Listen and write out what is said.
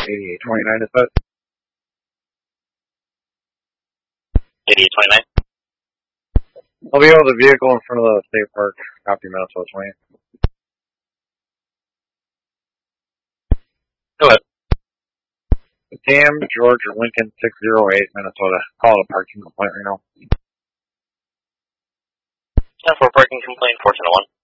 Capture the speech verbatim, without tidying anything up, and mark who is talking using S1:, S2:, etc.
S1: eighty-eight twenty-nine, is that?
S2: eighty-eight twenty-nine.
S1: I'll be able to vehicle in front of the state park. Copy, Minnesota twenty.
S2: Go ahead.
S1: Sam, George, Lincoln, six zero eight, Minnesota. Call it a parking complaint right now.
S2: ten four parking complaint, fourteen oh one.